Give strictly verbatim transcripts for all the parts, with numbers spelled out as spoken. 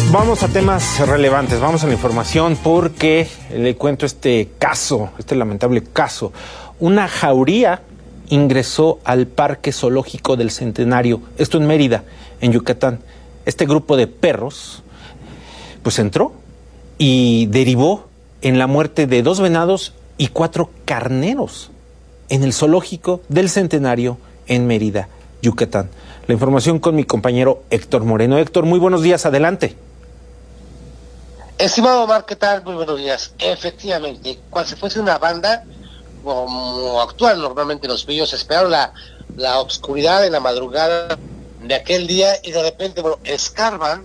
Vamos a temas relevantes, vamos a la información porque le cuento este caso, este lamentable caso. Una jauría ingresó al Parque Zoológico del Centenario, esto en Mérida, en Yucatán. Este grupo de perros, pues entró y derivó en la muerte de dos venados y cuatro carneros en el Zoológico del Centenario en Mérida, Yucatán. La información con mi compañero Héctor Moreno. Héctor, muy buenos días, adelante. Estimado Omar, ¿qué tal? Muy buenos días. Efectivamente, cuando se fuese una banda, como actúan normalmente los pillos, esperaron la, la oscuridad en la madrugada de aquel día y de repente, bueno, escarban,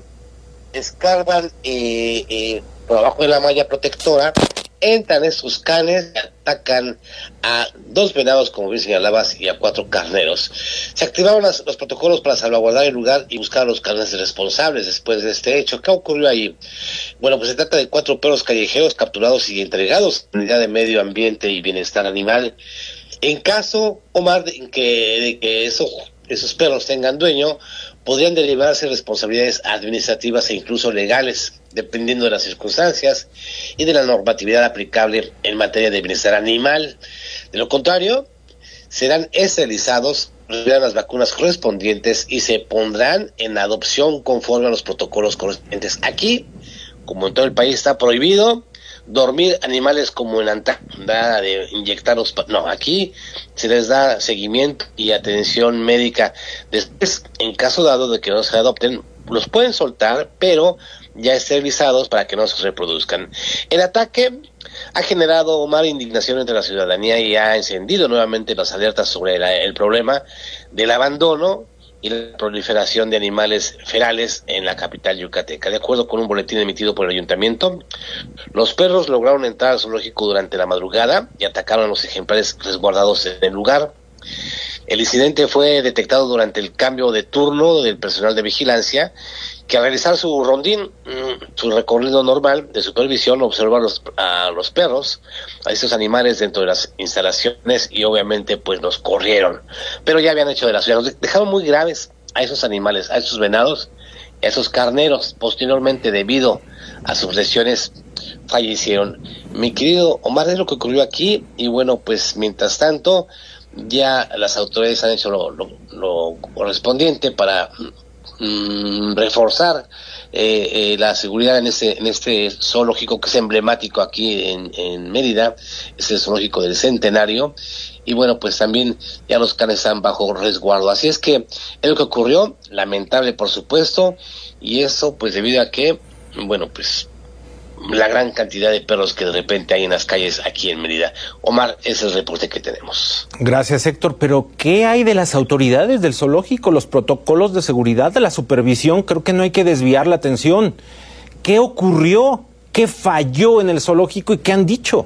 escarban eh, eh, por abajo de la malla protectora, entran estos canes y atacan a dos venados, como bien señalabas, y a cuatro carneros. Se activaron las, los protocolos para salvaguardar el lugar y buscar a los carneros responsables después de este hecho. ¿Qué ocurrió ahí? Bueno, pues se trata de cuatro perros callejeros capturados y entregados a la Unidad de Medio Ambiente y Bienestar Animal. En caso, Omar, de que, de que eso, esos perros tengan dueño, podrían derivarse responsabilidades administrativas e incluso legales, dependiendo de las circunstancias y de la normatividad aplicable en materia de bienestar animal. De lo contrario, serán esterilizados, recibirán las vacunas correspondientes y se pondrán en adopción conforme a los protocolos correspondientes. Aquí, como en todo el país, está prohibido dormir animales como en Antártida, de inyectarlos. No, aquí se les da seguimiento y atención médica. Después, en caso dado de que no se adopten, los pueden soltar, pero ya esterilizados para que no se reproduzcan. El ataque ha generado, Omar, indignación entre la ciudadanía y ha encendido nuevamente las alertas sobre la, el problema del abandono y la proliferación de animales ferales en la capital yucateca. De acuerdo con un boletín emitido por el ayuntamiento, los perros lograron entrar al zoológico durante la madrugada y atacaron a los ejemplares resguardados en el lugar. El incidente fue detectado durante el cambio de turno del personal de vigilancia, que al realizar su rondín, su recorrido normal de supervisión, observó a los, a los perros, a estos animales dentro de las instalaciones y obviamente pues los corrieron. Pero ya habían hecho de las suyas, dejaron muy graves a esos animales, a esos venados, a esos carneros. Posteriormente, debido a sus lesiones, fallecieron. Mi querido Omar, es lo que ocurrió aquí y bueno, pues mientras tanto, ya las autoridades han hecho lo, lo, lo correspondiente para mm, reforzar eh, eh, la seguridad en este en este zoológico que es emblemático aquí en, en Mérida, es el zoológico del Centenario, y bueno, pues también ya los canes están bajo resguardo. Así es que es lo que ocurrió, lamentable por supuesto, y eso pues debido a que, bueno, pues la gran cantidad de perros que de repente hay en las calles aquí en Mérida. Omar, ese es el reporte que tenemos. Gracias, Héctor. Pero, ¿qué hay de las autoridades del zoológico? Los protocolos de seguridad, de la supervisión, creo que no hay que desviar la atención. ¿Qué ocurrió? ¿Qué falló en el zoológico y qué han dicho?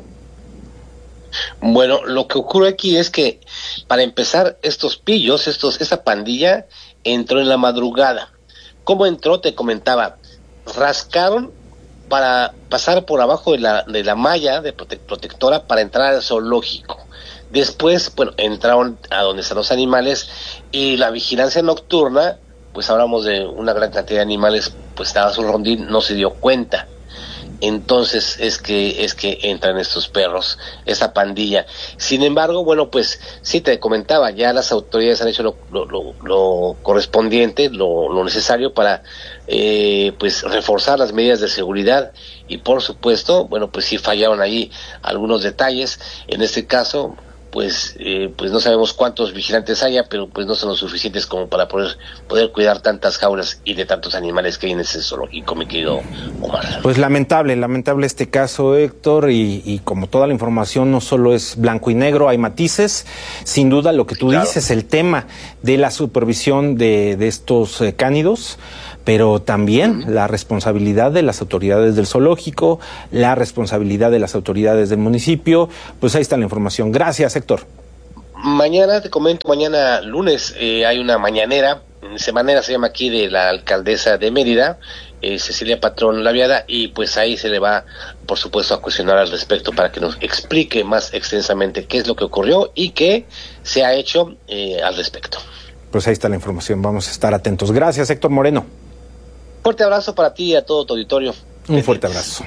Bueno, lo que ocurre aquí es que, para empezar, estos pillos, estos, esta pandilla, entró en la madrugada. ¿Cómo entró? Te comentaba, rascaron para pasar por abajo de la de la malla de prote- protectora para entrar al zoológico. Después, bueno, entraron a donde están los animales y la vigilancia nocturna, pues hablamos de una gran cantidad de animales, pues daba su rondín, no se dio cuenta. Entonces es que es que entran estos perros, esta pandilla. Sin embargo, bueno, pues sí te comentaba, ya las autoridades han hecho lo, lo, lo, lo correspondiente, lo, lo necesario para eh, pues reforzar las medidas de seguridad y por supuesto, bueno, pues sí fallaron allí algunos detalles. En este caso, pues eh, pues no sabemos cuántos vigilantes haya, pero pues no son los suficientes como para poder poder cuidar tantas jaulas y de tantos animales que hay en ese zoológico, mi querido Omar. Pues lamentable, lamentable este caso, Héctor, y, y como toda la información no solo es blanco y negro, hay matices. Sin duda lo que tú claro. dices, el tema de la supervisión de, de estos eh, cánidos, pero también uh-huh. la responsabilidad de las autoridades del zoológico, la responsabilidad de las autoridades del municipio. Pues ahí está la información. Gracias, Héctor. Mañana, te comento, mañana lunes eh, hay una mañanera, semanera se llama aquí, de la alcaldesa de Mérida, eh, Cecilia Patrón Laviada, y pues ahí se le va, por supuesto, a cuestionar al respecto para que nos explique más extensamente qué es lo que ocurrió y qué se ha hecho eh, al respecto. Pues ahí está la información, vamos a estar atentos. Gracias, Héctor Moreno. Fuerte abrazo para ti y a todo tu auditorio. Un fuerte abrazo.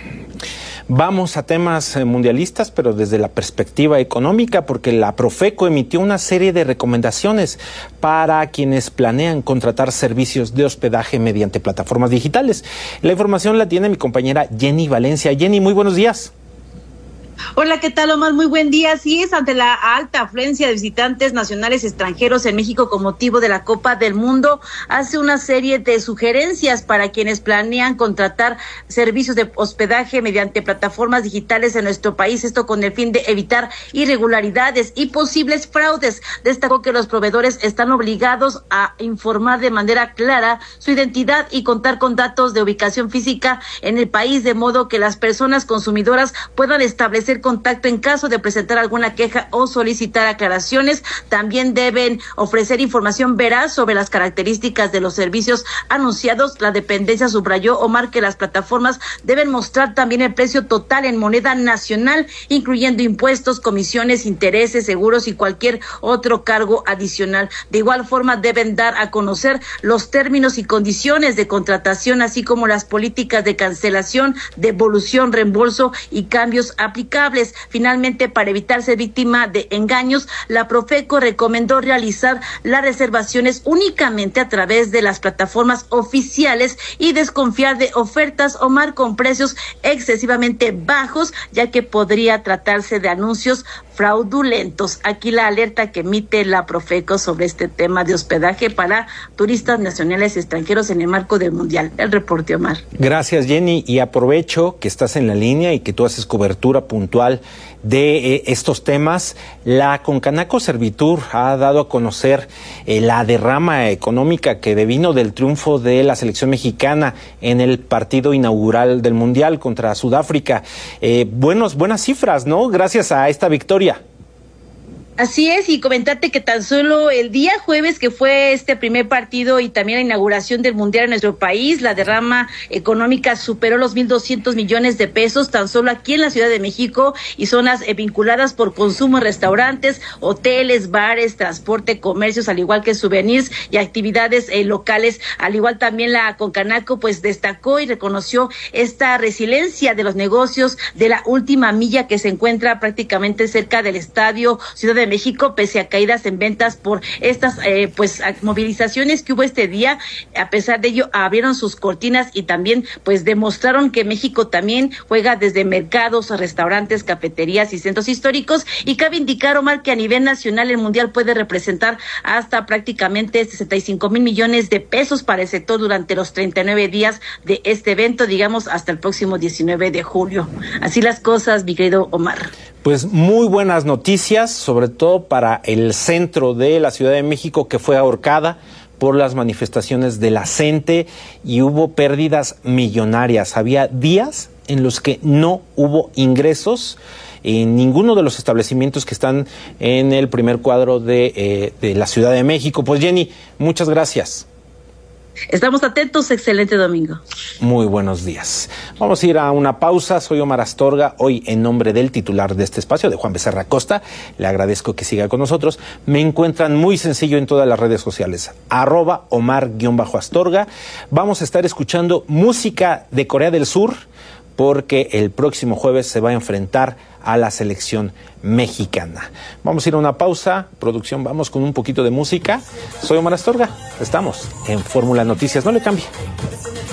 Vamos a temas mundialistas, pero desde la perspectiva económica, porque la Profeco emitió una serie de recomendaciones para quienes planean contratar servicios de hospedaje mediante plataformas digitales. La información la tiene mi compañera Jenny Valencia. Jenny, muy buenos días. Hola, ¿qué tal, Omar? Muy buen día. Sí, es ante la alta afluencia de visitantes nacionales y extranjeros en México con motivo de la Copa del Mundo, hace una serie de sugerencias para quienes planean contratar servicios de hospedaje mediante plataformas digitales en nuestro país, esto con el fin de evitar irregularidades y posibles fraudes. Destacó que los proveedores están obligados a informar de manera clara su identidad y contar con datos de ubicación física en el país, de modo que las personas consumidoras puedan establecer contacto en caso de presentar alguna queja o solicitar aclaraciones. También deben ofrecer información veraz sobre las características de los servicios anunciados. La dependencia subrayó, Omar, que las plataformas deben mostrar también el precio total en moneda nacional, incluyendo impuestos, comisiones, intereses, seguros y cualquier otro cargo adicional. De igual forma, deben dar a conocer los términos y condiciones de contratación, así como las políticas de cancelación, devolución, reembolso y cambios aplicables. Finalmente, para evitar ser víctima de engaños, la Profeco recomendó realizar las reservaciones únicamente a través de las plataformas oficiales y desconfiar de ofertas, Omar, con precios excesivamente bajos, ya que podría tratarse de anuncios fraudulentos. Aquí la alerta que emite la Profeco sobre este tema de hospedaje para turistas nacionales y extranjeros en el marco del Mundial. El reporte, Omar. Gracias, Jenny, y aprovecho que estás en la línea y que tú haces cobertura puntual de eh, estos temas. La Concanaco Servitur ha dado a conocer eh, la derrama económica que devino del triunfo de la selección mexicana en el partido inaugural del Mundial contra Sudáfrica. Eh, buenos, buenas cifras, ¿no? Gracias a esta victoria. Así es, y comentarte que tan solo el día jueves, que fue este primer partido y también la inauguración del Mundial en nuestro país, la derrama económica superó los mil doscientos millones de pesos tan solo aquí en la Ciudad de México y zonas eh, vinculadas por consumo en restaurantes, hoteles, bares, transporte, comercios, al igual que souvenirs y actividades eh, locales. Al igual también la Concanaco pues destacó y reconoció esta resiliencia de los negocios de la última milla que se encuentra prácticamente cerca del Estadio Ciudad de México, pese a caídas en ventas por estas eh, pues movilizaciones que hubo este día. A pesar de ello, abrieron sus cortinas y también pues demostraron que México también juega desde mercados, restaurantes, cafeterías y centros históricos. Y cabe indicar, Omar, que a nivel nacional el Mundial puede representar hasta prácticamente sesenta y cinco mil millones de pesos para el sector durante los treinta y nueve días de este evento, digamos hasta el próximo diecinueve de julio. Así las cosas, mi querido Omar. Pues muy buenas noticias, sobre todo para el centro de la Ciudad de México, que fue ahorcada por las manifestaciones de la CENTE y hubo pérdidas millonarias. Había días en los que no hubo ingresos en ninguno de los establecimientos que están en el primer cuadro de, eh, de la Ciudad de México. Pues Jenny, muchas gracias. Estamos atentos, excelente domingo. Muy buenos días. Vamos a ir a una pausa. Soy Omar Astorga, hoy en nombre del titular de este espacio, de Juan Becerra Costa. Le agradezco que siga con nosotros. Me encuentran muy sencillo en todas las redes sociales, arroba Omar-Astorga. Vamos a estar escuchando música de Corea del Sur, porque el próximo jueves se va a enfrentar a la selección mexicana. Vamos a ir a una pausa. Producción, vamos con un poquito de música. Soy Omar Astorga. Estamos en Fórmula Noticias. No le cambie.